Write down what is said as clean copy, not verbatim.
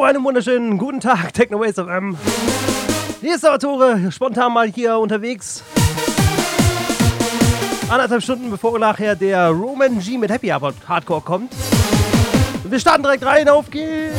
einen wunderschönen guten Tag, Techno Waves FM. Hier ist der Tore, spontan mal hier unterwegs. 1,5 Stunden bevor nachher der Roman G mit Happy Hardcore kommt. Und wir starten direkt rein, auf geht's!